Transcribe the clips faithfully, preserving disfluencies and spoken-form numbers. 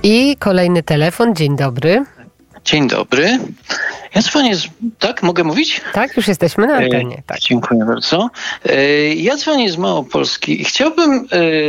I kolejny telefon. Dzień dobry. Dzień dobry. Ja dzwonię z... Tak, mogę mówić? Tak, już jesteśmy na antenie. Tak. E, dziękuję bardzo. E, ja dzwonię z Małopolski i chciałbym e,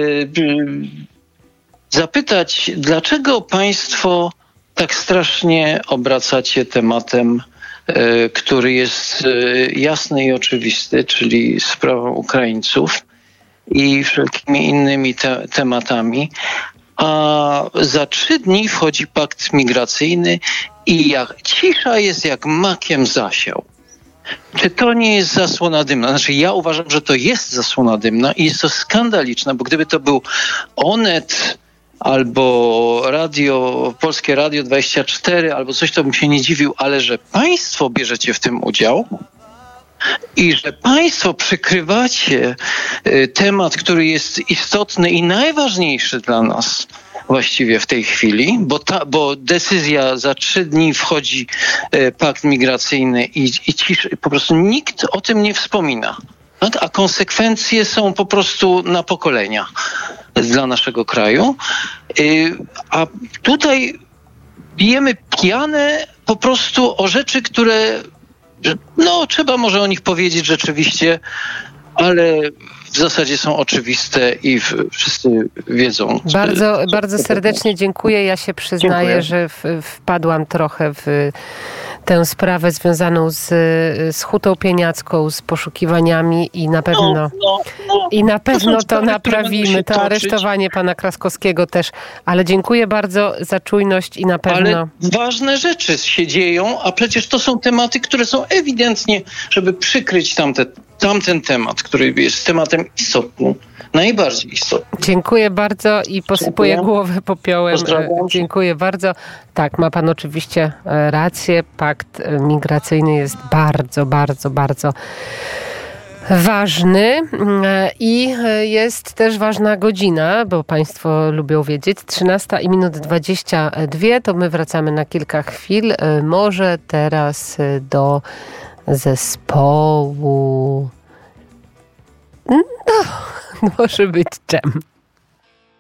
zapytać, dlaczego państwo tak strasznie obracacie tematem, e, który jest e, jasny i oczywisty, czyli sprawą Ukraińców i wszelkimi innymi te- tematami, a za trzy dni wchodzi pakt migracyjny i jak cisza jest jak makiem zasiał. Czy to nie jest zasłona dymna? Znaczy ja uważam, że to jest zasłona dymna i jest to skandaliczne, bo gdyby to był Onet albo radio, Polskie Radio dwadzieścia cztery albo coś, to bym się nie dziwił, ale że państwo bierzecie w tym udział i że państwo przykrywacie y, temat, który jest istotny i najważniejszy dla nas właściwie w tej chwili, bo, ta, bo decyzja za trzy dni wchodzi y, pakt migracyjny i, i cisz, po prostu nikt o tym nie wspomina. Tak? A konsekwencje są po prostu na pokolenia dla naszego kraju. Y, a tutaj bijemy pianę po prostu o rzeczy, które no, trzeba może o nich powiedzieć rzeczywiście, ale w zasadzie są oczywiste i w, wszyscy wiedzą. Bardzo, bardzo serdecznie dziękuję. Ja się przyznaję, Dziękuję. że w, wpadłam trochę w tę sprawę związaną z, z hutą pieniacką, z poszukiwaniami i na pewno, No, no, no. i na To są pewno to sprawy, które naprawimy. będą się To toczyć. aresztowanie pana Kraskowskiego też. Ale dziękuję bardzo za czujność i na pewno... Ale ważne rzeczy się dzieją, a przecież to są tematy, które są ewidentnie, żeby przykryć tamte, tamten temat, który jest tematem istotnym, najbardziej istotnym. Dziękuję bardzo i posypuję Dziękuję. głowę popiołem. Pozdrawiam. Dziękuję bardzo. Tak, ma pan oczywiście rację. Pakt migracyjny jest bardzo, bardzo, bardzo ważny i jest też ważna godzina, bo państwo lubią wiedzieć. trzynasta i minut dwadzieścia dwa, to my wracamy na kilka chwil. Może teraz do zespołu... No, może być dżem.